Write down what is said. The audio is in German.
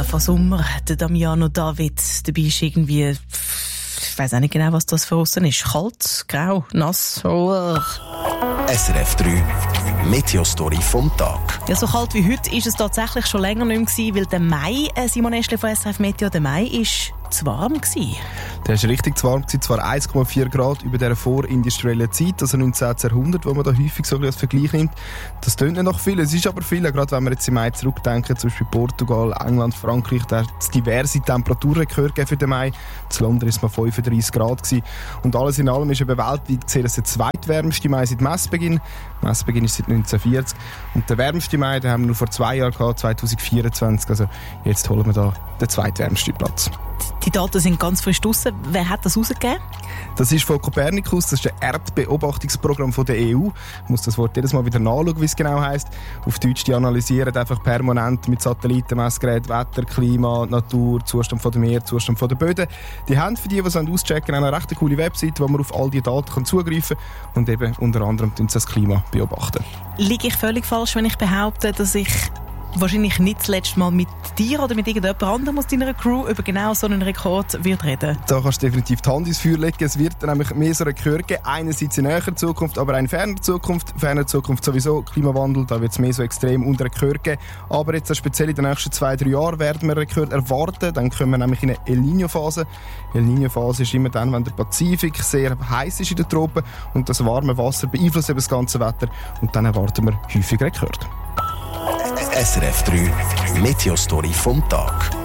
von Sommer. Der Damiano David, dabei ist irgendwie, ich weiss auch nicht genau, was das für aussen ist. Kalt, grau, nass. Oh. SRF 3 Meteostory vom Tag. Ja, so kalt wie heute ist es tatsächlich schon länger nicht mehr gewesen, weil der Mai, Simon Eschle von SRF Meteo, der Mai ist zu warm gewesen. Der ist richtig zu warm gewesen, zwar 1,4 Grad über der vorindustriellen Zeit, also 19. Jahrhundert, wo man da häufig so als Vergleich nimmt. Das tönt nicht nach viel, es ist aber viel, gerade wenn wir jetzt im Mai zurückdenken, zum Beispiel Portugal, England, Frankreich, da hat es diverse Temperaturrekorde für den Mai. In London ist es mal 35 Grad gewesen. Und alles in allem ist eben weltweit gesehen, das der zweitwärmste Mai seit Messbeginn. Messbeginn ist seit 1940. Und der wärmste Mai, den haben wir nur vor 2 Jahren gehabt, 2024. Also jetzt holen wir da den zweitwärmsten Platz. Die Daten sind ganz frisch draussen. Wer hat das rausgegeben? Das ist von Copernicus, das ist ein Erdbeobachtungsprogramm von der EU. Ich muss das Wort jedes Mal wieder nachschauen, wie es genau heisst. Auf Deutsch, die analysieren einfach permanent mit Satellitenmessgeräten Wetter, Klima, Natur, Zustand von der Meer, Zustand von der Böden. Die haben für die es auschecken, eine recht coole Webseite, wo man auf all diese Daten zugreifen kann und eben unter anderem das Klima beobachten. Liege ich völlig falsch, wenn ich behaupte, dass ich wahrscheinlich nicht das letzte Mal mit dir oder mit irgendjemand anderem aus deiner Crew über genau so einen Rekord wird reden? Da kannst du definitiv die Hand ins Feuer legen. Es wird nämlich mehr so Rekorde geben. Einerseits in näherer Zukunft, aber auch in ferner Zukunft. Ferner Zukunft sowieso, Klimawandel, da wird es mehr so extrem und Rekorde geben. Aber jetzt speziell in den nächsten 2-3 Jahren werden wir Rekorde erwarten. Dann kommen wir nämlich in eine El Niño-Phase. El Niño-Phase ist immer dann, wenn der Pazifik sehr heiß ist in den Tropen und das warme Wasser beeinflusst eben das ganze Wetter. Und dann erwarten wir häufig Rekorde. SRF 3 Meteostory vom Tag.